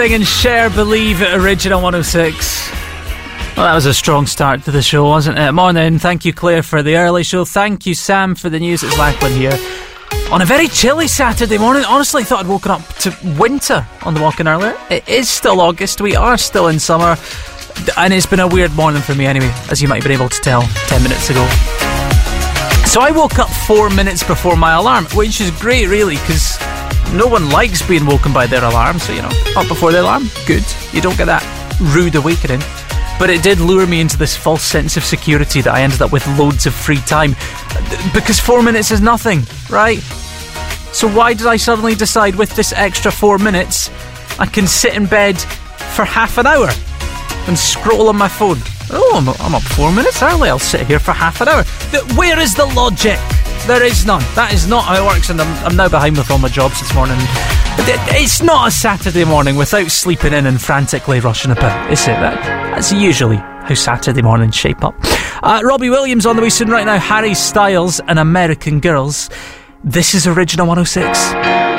And Cher, Believe at Original 106. Well, that was a strong start to the show, wasn't it? Morning. Thank you, Claire, for the early show. Thank you, Sam, for the news. It's Lachlan here. On a very chilly Saturday morning. Honestly, I thought I'd woken up to winter on the walk-in earlier. It is still August. We are still in summer. And it's been a weird morning for me anyway, as you might have been able to tell 10 minutes ago. So I woke up 4 minutes before my alarm, which is great, really, because no one likes being woken by their alarm. So, up before the alarm, good. You don't get that rude awakening. But it did lure me into this false sense of security that I ended up with loads of free time. Because 4 minutes is nothing, right? So why did I suddenly decide with this extra 4 minutes I can sit in bed for half an hour and scroll on my phone? Oh, I'm up 4 minutes early. I'll sit here for half an hour. Where is the logic? There is none. That is not how it works, and I'm now behind with all my jobs this morning. It's not a Saturday morning without sleeping in and frantically rushing about, is it? That's usually how Saturday mornings shape up. Robbie Williams on the way soon right now. Harry Styles and American Girls. This is Original 106.